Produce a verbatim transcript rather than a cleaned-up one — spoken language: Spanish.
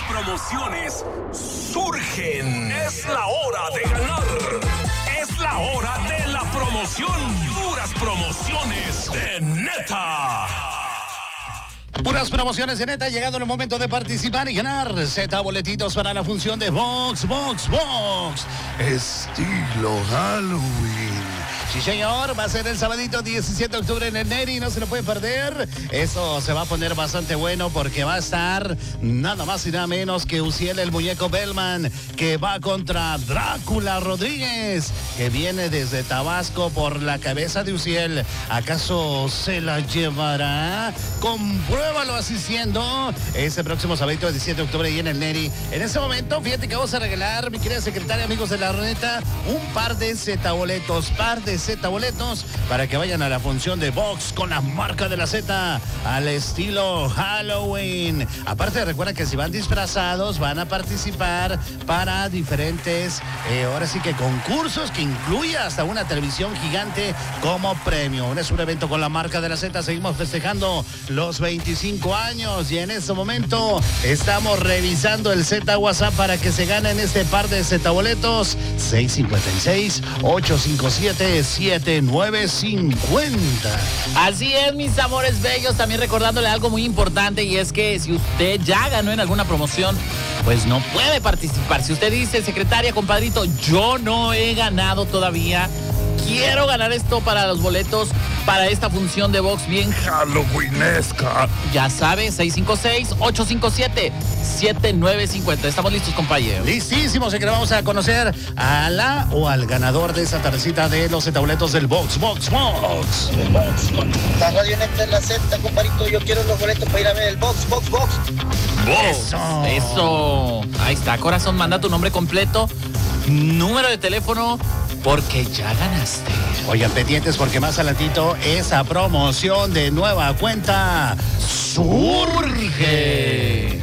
promociones surgen. Es la hora de ganar. Es la hora de la promoción. Puras promociones de Neta. Puras promociones de Neta, llegando el momento de participar y ganar Z boletitos para la función de Box, Box, Box. Estilo Halloween. Sí, señor, va a ser el sabadito diecisiete de octubre en el Neri, no se lo puede perder. Eso se va a poner bastante bueno porque va a estar nada más y nada menos que Uziel, el muñeco Bellman, que va contra Drácula Rodríguez, que viene desde Tabasco por la cabeza de Uziel. ¿Acaso se la llevará? Compruébalo asistiendo ese próximo sabadito diecisiete de octubre y en el Neri. En ese momento, fíjate que vamos a regalar, mi querida secretaria, amigos de la Neta, un par de Z boletos, par de Z boletos para que vayan a la función de Box con la marca de la Z al estilo Halloween. Aparte, recuerda que si van disfrazados van a participar para diferentes, eh, ahora sí que concursos que incluye hasta una televisión gigante como premio. Es un evento con la marca de la Z. Seguimos festejando los veinticinco años y en este momento estamos revisando el Z WhatsApp para que se ganen este par de Z boletos. seis cinco seis, ocho cinco siete, siete nueve cinco cero. Así es, mis amores bellos, también recordándole algo muy importante, y es que si usted ya ganó en alguna promoción, pues no puede participar. Si usted dice, secretaria, compadrito, yo no he ganado todavía, quiero ganar esto para los boletos para esta función de Box bien halloweenesca, ya sabe, seis cinco seis, ocho cinco siete, siete nueve cinco cero. Estamos listos, compañero. Listísimos, y que vamos a conocer a la o al ganador de esa tardecita de los tabletos del Box, Box, Box. La radio Neta en la Z, compadrito, yo quiero los boletos para ir a ver el Box, Box, Box. Eso. Eso. Ahí está, corazón, manda tu nombre completo, número de teléfono, porque ya ganaste. Oigan, pendientes porque más adelantito esa promoción de nueva cuenta surge.